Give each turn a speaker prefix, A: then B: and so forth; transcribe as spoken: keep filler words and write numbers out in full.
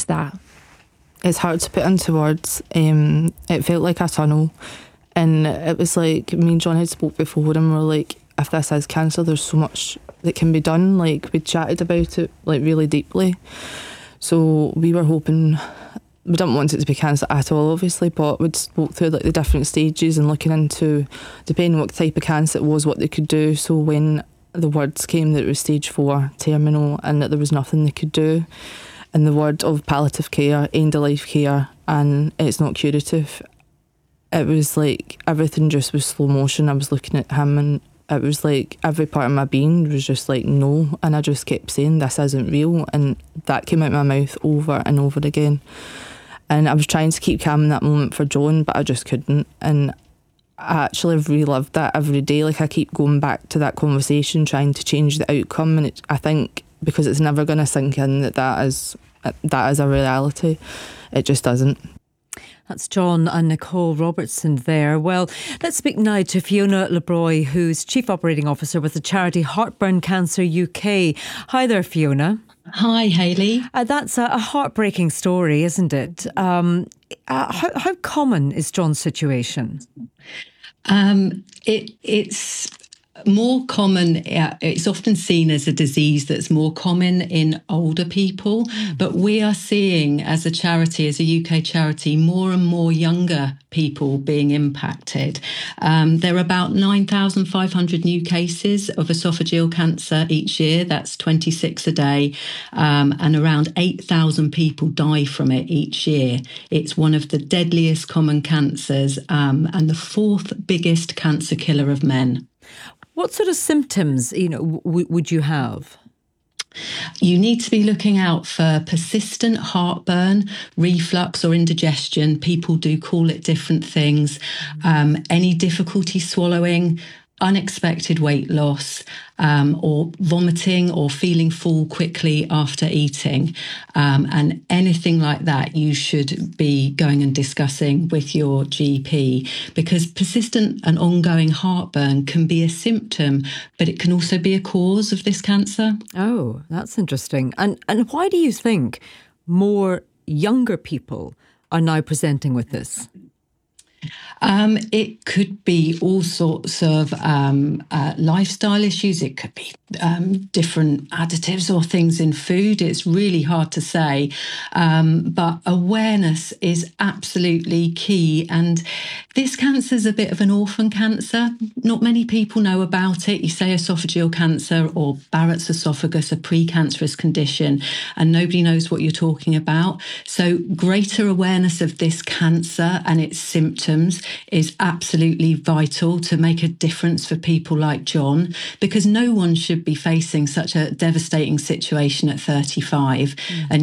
A: just that. It's hard to put into words. Um, it felt like a tunnel, and it was like me and John had spoke before, and we're like, if this is cancer, there's so much that can be done. Like, we chatted about it like really deeply. So we were hoping, we didn't want it to be cancer at all, obviously, but we'd spoke through like the different stages and looking into, depending what type of cancer it was, what they could do. So when the words came that it was stage four, terminal, and that there was nothing they could do, and the word of palliative care, end of life care, and it's not curative, it was like everything just was slow motion. I was looking at him, and it was like every part of my being was just like, no. And I just kept saying, this isn't real. And that came out my mouth over and over again. And I was trying to keep calm in that moment for John, but I just couldn't. And I actually have relived that every day. Like, I keep going back to that conversation, trying to change the outcome. And it, I think because it's never going to sink in that that is, that is a reality, it just doesn't.
B: That's John and Nicole Robertson there. Well, let's speak now to Fiona LeBroy, who's Chief Operating Officer with the charity Heartburn Cancer U K. Hi there, Fiona.
C: Hi, Hayley.
B: Uh, that's a, a heartbreaking story, isn't it? Um, uh, how, how common is John's situation?
C: Um, it, it's more common, uh, it's often seen as a disease that's more common in older people, mm. but we are seeing as a charity, as a U K charity, more and more younger people being impacted. Um, there are about nine thousand five hundred new cases of esophageal cancer each year. That's twenty-six a day. Um, and around eight thousand people die from it each year. It's one of the deadliest common cancers um, and the fourth biggest cancer killer of men.
B: What sort of symptoms, you know, w- would you have?
C: You need to be looking out for persistent heartburn, reflux or indigestion. People do call it different things. Um, any difficulty swallowing, unexpected weight loss, um, or vomiting or feeling full quickly after eating. Um, and anything like that, you should be going and discussing with your G P, because persistent and ongoing heartburn can be a symptom, but it can also be a cause of this cancer.
B: Oh, that's interesting. And and why do you think more younger people are now presenting with this?
C: Um, it could be all sorts of um, uh, lifestyle issues. It could be um, different additives or things in food. It's really hard to say. Um, but awareness is absolutely key. And this cancer is a bit of an orphan cancer. Not many people know about it. You say esophageal cancer or Barrett's esophagus, a precancerous condition, and nobody knows what you're talking about. So greater awareness of this cancer and its symptoms is absolutely vital to make a difference for people like John, because no one should be facing such a devastating situation at thirty-five. Mm. And